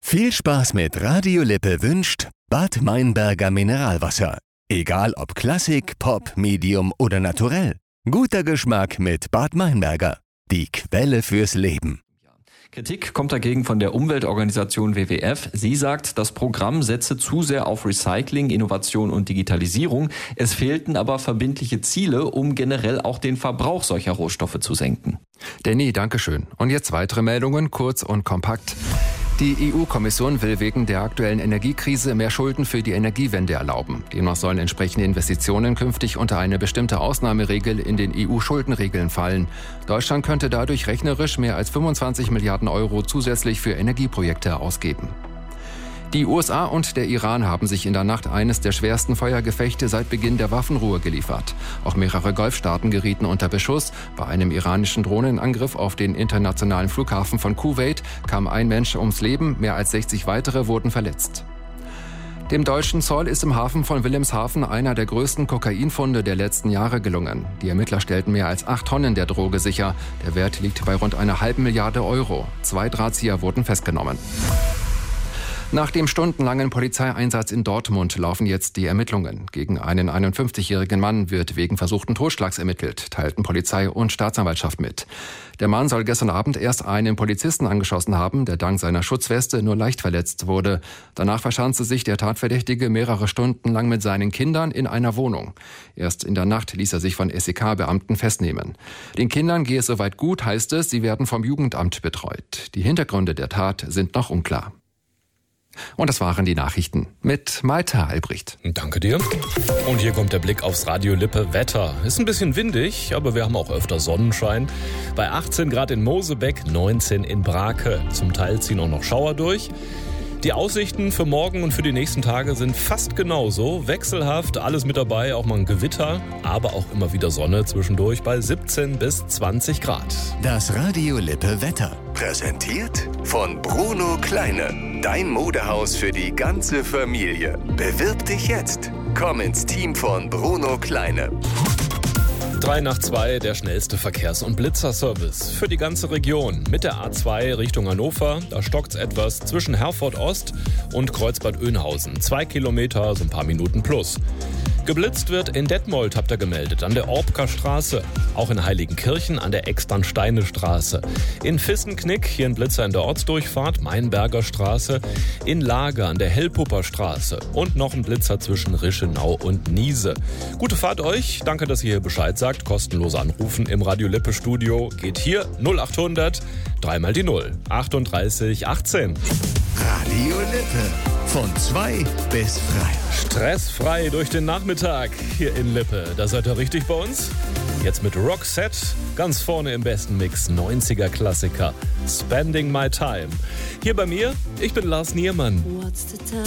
Viel Spaß mit Radio Lippe wünscht Bad Meinberger Mineralwasser. Egal ob Klassik, Pop, Medium oder Naturell. Guter Geschmack mit Bad Meinberger. Die Quelle fürs Leben. Kritik kommt dagegen von der Umweltorganisation WWF. Sie sagt, das Programm setze zu sehr auf Recycling, Innovation und Digitalisierung. Es fehlten aber verbindliche Ziele, um generell auch den Verbrauch solcher Rohstoffe zu senken. Danny, dankeschön. Und jetzt weitere Meldungen, kurz und kompakt. Die EU-Kommission will wegen der aktuellen Energiekrise mehr Schulden für die Energiewende erlauben. Demnach sollen entsprechende Investitionen künftig unter eine bestimmte Ausnahmeregel in den EU-Schuldenregeln fallen. Deutschland könnte dadurch rechnerisch mehr als 25 Milliarden Euro zusätzlich für Energieprojekte ausgeben. Die USA und der Iran haben sich in der Nacht eines der schwersten Feuergefechte seit Beginn der Waffenruhe geliefert. Auch mehrere Golfstaaten gerieten unter Beschuss. Bei einem iranischen Drohnenangriff auf den internationalen Flughafen von Kuwait kam ein Mensch ums Leben, mehr als 60 weitere wurden verletzt. Dem deutschen Zoll ist im Hafen von Wilhelmshaven einer der größten Kokainfunde der letzten Jahre gelungen. Die Ermittler stellten mehr als 8 Tonnen der Droge sicher. Der Wert liegt bei rund 1,5 Milliarde Euro. 2 Drahtzieher wurden festgenommen. Nach dem stundenlangen Polizeieinsatz in Dortmund laufen jetzt die Ermittlungen. Gegen einen 51-jährigen Mann wird wegen versuchten Totschlags ermittelt, teilten Polizei und Staatsanwaltschaft mit. Der Mann soll gestern Abend erst einen Polizisten angeschossen haben, der dank seiner Schutzweste nur leicht verletzt wurde. Danach verschanzte sich der Tatverdächtige mehrere Stunden lang mit seinen Kindern in einer Wohnung. Erst in der Nacht ließ er sich von SEK-Beamten festnehmen. Den Kindern gehe es soweit gut, heißt es, sie werden vom Jugendamt betreut. Die Hintergründe der Tat sind noch unklar. Und das waren die Nachrichten mit Malte Albrecht. Danke dir. Und hier kommt der Blick aufs Radio Lippe Wetter. Ist ein bisschen windig, aber wir haben auch öfter Sonnenschein. Bei 18 Grad in Mosebeck, 19 in Brake. Zum Teil ziehen auch noch Schauer durch. Die Aussichten für morgen und für die nächsten Tage sind fast genauso. Wechselhaft, alles mit dabei, auch mal ein Gewitter, aber auch immer wieder Sonne zwischendurch bei 17 bis 20 Grad. Das Radio Lippe Wetter. Präsentiert von Bruno Kleine. Dein Modehaus für die ganze Familie. Bewirb dich jetzt. Komm ins Team von Bruno Kleine. 3 nach 2, der schnellste Verkehrs- und Blitzerservice für die ganze Region. Mit der A2 Richtung Hannover, da stockt's etwas zwischen Herford Ost und Kreuzbad Oeynhausen. 2 Kilometer, so ein paar Minuten plus. Geblitzt wird in Detmold, habt ihr gemeldet, an der Orbker Straße. Auch in Heiligenkirchen an der Externsteine-Straße. In Vissenknick, hier ein Blitzer in der Ortsdurchfahrt, Mainberger Straße. In Lager an der Hellpupper Straße. Und noch ein Blitzer zwischen Rischenau und Niese. Gute Fahrt euch, danke, dass ihr hier Bescheid sagt. Kostenlos anrufen im Radio Lippe Studio geht hier 0800 3 mal die 0 38 18. Radio Lippe. Von 2 bis frei. Stressfrei durch den Nachmittag hier in Lippe. Da seid ihr richtig bei uns. Jetzt mit Roxette, ganz vorne im besten Mix, 90er Klassiker. Spending My Time. Hier bei mir, ich bin Lars Niermann. What's the time?